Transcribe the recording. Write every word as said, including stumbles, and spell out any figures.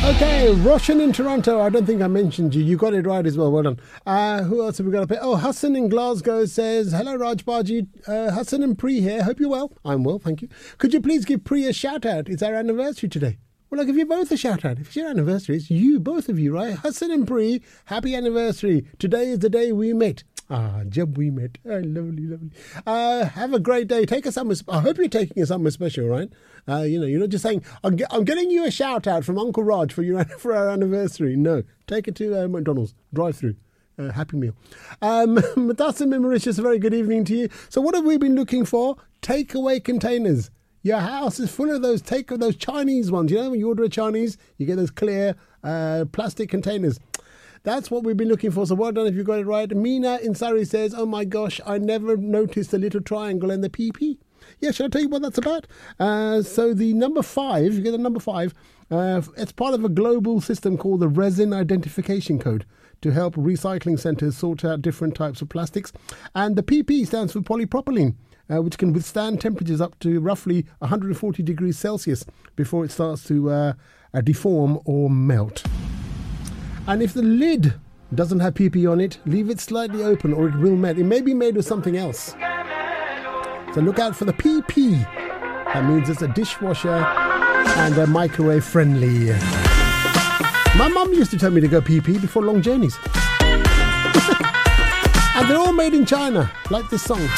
Okay, Roshan in Toronto. I don't think I mentioned you. You got it right as well. Well done. Uh, who else have we got up here? Oh, Hassan in Glasgow says, hello, Raj Baji. Uh, Hassan and Pri here. Hope you're well. I'm well, thank you. Could you please give Pri a shout out? It's our anniversary today. Well, I'll give you both a shout out. If it's your anniversary, it's you, both of you, right? Hassan and Pri, happy anniversary. Today is the day we met. Ah, jab we met. Oh, lovely, lovely. Uh, have a great day. Take us somewhere. I hope you're taking us somewhere special, right? Uh, you know, you're not just saying, I'm, ge- I'm getting you a shout out from Uncle Raj for your for our anniversary. No, take it to uh, McDonald's. Drive through. Uh, happy meal. Um, Matasim in Mauritius, a very good evening to you. So what have we been looking for? Takeaway containers. Your house is full of those take those Chinese ones. You know, when you order a Chinese, you get those clear uh, plastic containers. That's what we've been looking for. So well done if you got it right. Mina in Surrey says, oh my gosh, I never noticed the little triangle and the P P. Yeah, shall I tell you what that's about? Uh, so the number five, you get the number five, uh, it's part of a global system called the Resin Identification Code to help recycling centres sort out different types of plastics. And the P P stands for polypropylene, uh, which can withstand temperatures up to roughly one hundred forty degrees Celsius before it starts to uh, uh, deform or melt. And if the lid doesn't have P P on it, leave it slightly open or it will melt. It may be made of something else. So look out for the P P. That means it's a dishwasher and a microwave friendly. My mum used to tell me to go P P before long journeys. And they're all made in China, like this song.